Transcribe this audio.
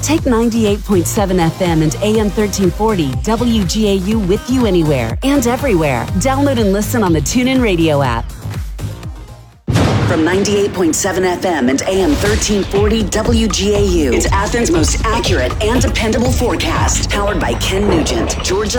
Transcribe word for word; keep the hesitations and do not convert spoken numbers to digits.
Take ninety-eight point seven F M and A M thirteen forty W G A U with you anywhere and everywhere. Download and listen on the TuneIn Radio app. From ninety-eight point seven F M and A M thirteen forty W G A U, it's Athens' most accurate and dependable forecast. Powered by Ken Nugent, Georgia.